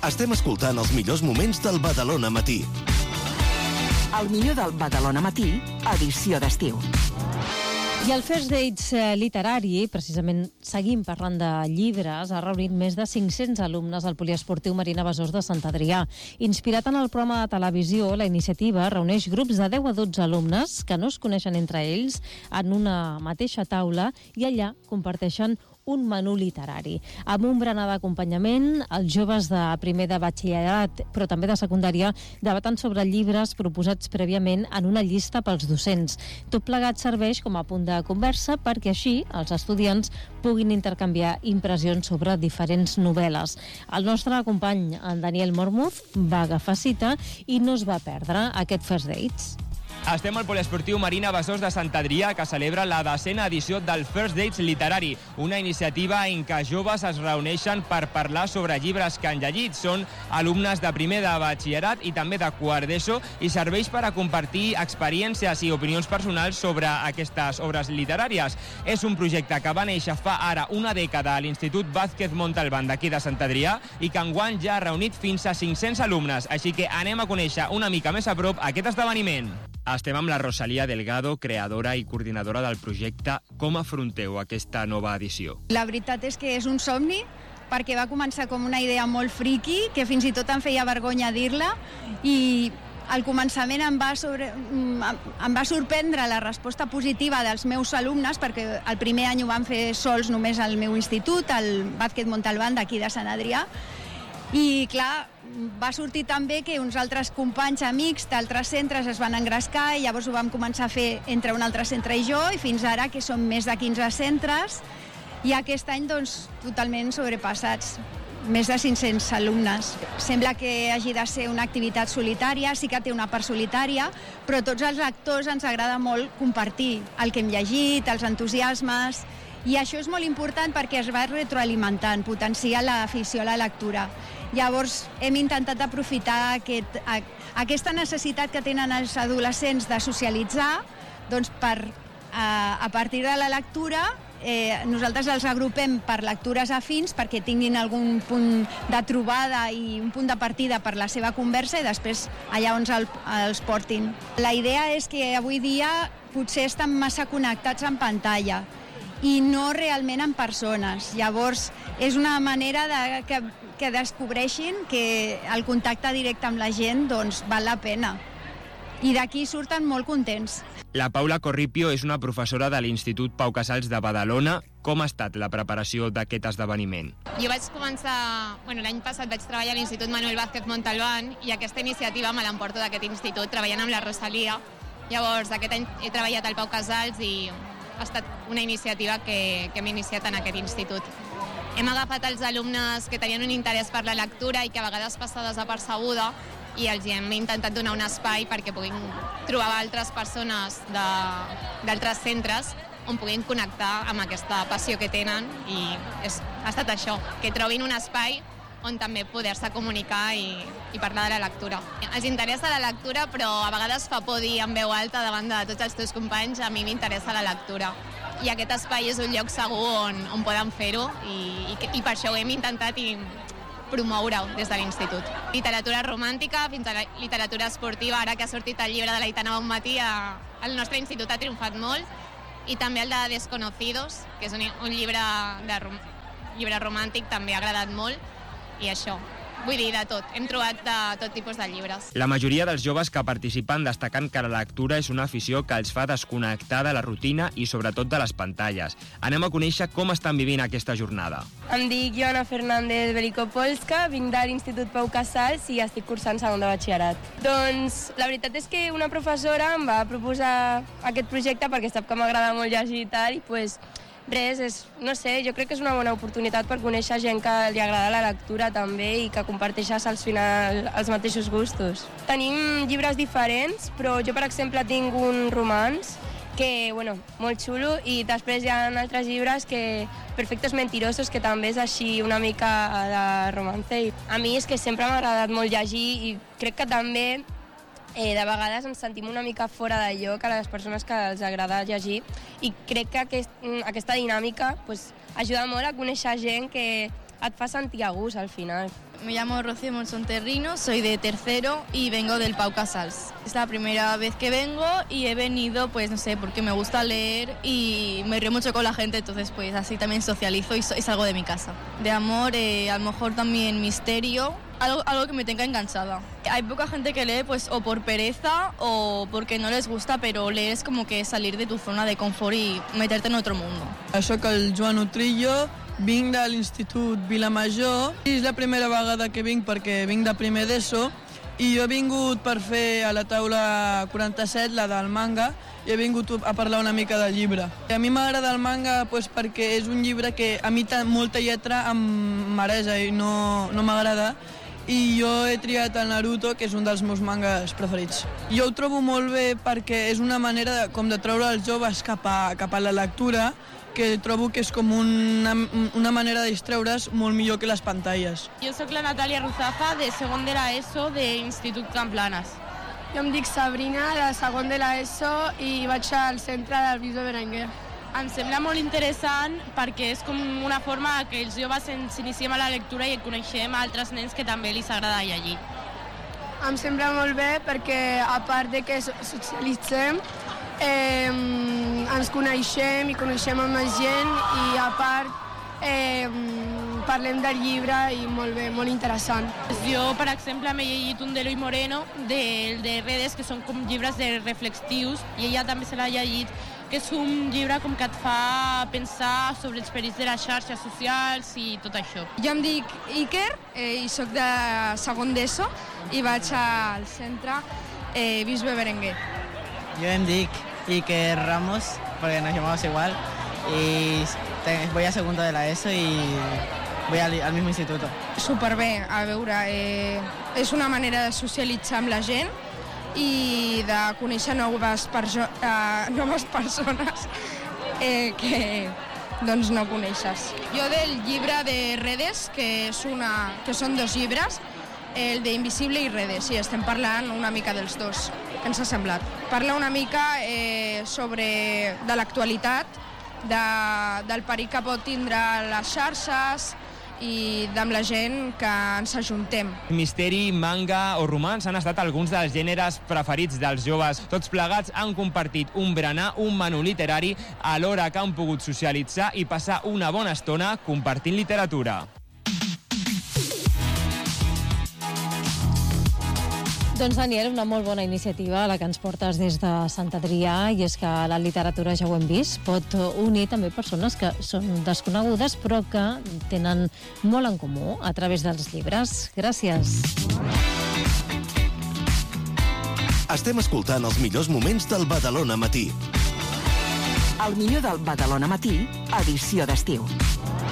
Estem escoltant els millors moments del Badalona Matí. El millor del Badalona Matí, edició d'estiu. I el First Dates literari, precisament seguim parlant de llibres, ha reunit més de 500 alumnes al Poliesportiu Marina Besòs de Sant Adrià. Inspirat en el programa de televisió, la iniciativa reuneix grups de 10 a 12 alumnes que no es coneixen entre ells en una mateixa taula i allà comparteixen un menú literari. Amb un berenar d'acompanyament, els joves de primer de batxillerat, però també de secundària, debaten sobre llibres proposats prèviament en una llista pels docents. Tot plegat serveix com a punt de conversa perquè així els estudiants puguin intercanviar impressions sobre diferents novel·les. El nostre company, en Daniel Mormuz, va agafar cita i no es va perdre aquest First Dates. Estem al Poliesportiu Marina Besòs de Sant Adrià, que celebra la 10ª edició del First Dates literari, una iniciativa en què joves es reuneixen per parlar sobre llibres que han llegit. Són alumnes de primer de batxillerat i també de quart d'ESO i serveix per a compartir experiències i opinions personals sobre aquestes obres literàries. És un projecte que va néixer fa ara una dècada a l'Institut Vázquez Montalbán d'aquí de Sant Adrià i que enguany ja ha reunit fins a 500 alumnes, així que anem a conèixer una mica més a prop aquest esdeveniment. Estem amb la Rosalía Delgado, creadora i coordinadora del projecte. Com afronteu aquesta nova edició? La veritat és que és un somni, perquè va començar com una idea molt friqui, que fins i tot em feia vergonya dir-la, i al començament em va sorprendre la resposta positiva dels meus alumnes, perquè el primer any ho van fer sols només al meu institut, al Vázquez Montalbán d'aquí de Sant Adrià, i clar, va sortir també que uns altres companys amics d'altres centres es van engrescar i llavors ho vam començar a fer entre un altre centre i jo, i fins ara que som més de 15 centres i aquest any doncs totalment sobrepassats, més de 500 alumnes. Sembla que hagi de ser una activitat solitària, sí que té una part solitària, però tots els lectors ens agrada molt compartir el que hem llegit, els entusiasmes, i això és molt important perquè es va retroalimentant, potenciar l'afició a la lectura. Llavors hem intentat aprofitar aquesta necessitat que tenen els adolescents de socialitzar, doncs a partir de la lectura nosaltres els agrupem per lectures afins perquè tinguin algun punt de trobada i un punt de partida per la seva conversa i després allà on els portin. La idea és que avui dia potser estan massa connectats en pantalla i no realment en persones. Llavors és una manera que descobreixin que el contacte directe amb la gent doncs, val la pena. I d'aquí surten molt contents. La Paula Corripio és una professora de l'Institut Pau Casals de Badalona. Com ha estat la preparació d'aquest esdeveniment? Jo vaig començar, l'any passat vaig treballar a l'Institut Manuel Vázquez Montalbán i aquesta iniciativa me l'emporto d'aquest institut treballant amb la Rosalía. Llavors aquest any he treballat al Pau Casals i ha estat una iniciativa que hem iniciat en aquest institut. Hem agafat els alumnes que tenien un interès per la lectura i que a vegades passa desapercebuda i els hem intentat donar un espai perquè puguin trobar altres persones d'altres centres on puguin connectar amb aquesta passió que tenen i ha estat això, que trobin un espai on també poder-se comunicar i parlar de la lectura. Els interessa la lectura, però a vegades fa por dir en veu alta davant de tots els teus companys a mi m'interessa la lectura. I aquest espai és un lloc segur on poden fer-ho i per això ho hem intentat promoure-ho des de l'institut. Literatura romàntica fins a la literatura esportiva, ara que ha sortit el llibre de l'Aitana Bonmatí, el nostre institut ha triomfat molt, i també el de Desconocidos, que és un llibre romàntic, també ha agradat molt, i això. Vull dir, de tot. Hem trobat de tot tipus de llibres. La majoria dels joves que participen destaquen que la lectura és una afició que els fa desconnectar de la rutina i sobretot de les pantalles. Anem a conèixer com estan vivint aquesta jornada. Em dic Joana Fernández Velikopolska, vinc de l'Institut Pau Casals i estic cursant segon de batxillerat. Doncs la veritat és que una professora em va proposar aquest projecte perquè sap que m'agrada molt llegir i tal, i pues res, no sé, jo crec que és una bona oportunitat per conèixer gent que li agrada la lectura també i que comparteixes al final els mateixos gustos. Tenim llibres diferents, però jo per exemple tinc un romanç que, molt xulo, i després hi ha altres llibres que Perfectos Mentirosos, que també és així una mica de romance. A mi és que sempre m'ha agradat molt llegir i crec que també de vegades ens sentim una mica fora de lloc a les persones que els agrada llegir i crec que aquesta dinàmica ajuda molt a conèixer gent que et fa sentir a gust al final. Me llamo Rocío Monson-Terrino, soy de tercero y vengo del Pau Casals. Es la primera vez que vengo y he venido, pues no sé, porque me gusta leer y me río mucho con la gente, entonces pues así también socializo y salgo de mi casa. De amor, a lo mejor también misterio, algo que me tenga enganchada. Hay poca gente que lee pues o por pereza o porque no les gusta, pero leer es como que salir de tu zona de confort y meterte en otro mundo. Soc el Joan Utrillo, vinc de l'Institut Vilamajor i és la primera vegada que vinc perquè vinc de primer d'ESO i jo he vingut per fer a la taula 47, la del manga, i he vingut a parlar una mica del llibre. A mi m'agrada el manga perquè és un llibre que a mi molta lletra em mareja i no m'agrada, i jo he triat el Naruto, que és un dels meus mangas preferits. Jo ho trobo molt bé perquè és una manera com de treure els joves cap a la lectura, que trobo que és com una manera de distreure's molt millor que les pantalles. Jo sóc la Natàlia Ruzafa, de segon de l'ESO de l'Institut Can Planas. Jo em dic Sabrina, de segon de l'ESO, i vaig al centre del Bisbe Berenguer. Em sembla molt interessant perquè és com una forma que els joves ens iniciem a la lectura i coneixem altres nens que també els agrada llegir. Em sembla molt bé perquè, a part de que socialitzem, ens coneixem i coneixem amb més gent i a part parlem del llibre i molt bé, molt interessant. Jo, per exemple, m'he llegit un d'Eloi Moreno, de Redes, que són com llibres reflexius, i ella també se l'ha llegit, que és un llibre com que et fa pensar sobre els perills de les xarxes socials i tot això. Jo em dic Iker i soc de segon d'ESO i vaig al centre Bisbe Berenguer. Yo em dic Iker Ramos, porque nos llamamos igual, y voy a segundo de la ESO y voy al mismo instituto. Superbé, a veure, és una manera de socialitzar amb la gent i de conèixer noves persones que doncs no coneixes. Jo del llibre de Redes, que són 2 llibres, el de Invisible i Redes, i estem parlant una mica dels dos. Què ens ha semblat? Parla una mica de l'actualitat, del perill que pot tindre les xarxes i amb la gent que ens ajuntem. Misteri, manga o romans han estat alguns dels gèneres preferits dels joves. Tots plegats han compartit un berenar, un menú literari, alhora que han pogut socialitzar i passar una bona estona compartint literatura. Doncs, Daniel, una molt bona iniciativa la que ens portes des de Sant Adrià, i és que la literatura, ja ho hem vist, pot unir també persones que són desconegudes però que tenen molt en comú a través dels llibres. Gràcies. Estem escoltant els millors moments del Badalona Matí. El millor del Badalona Matí, edició d'estiu.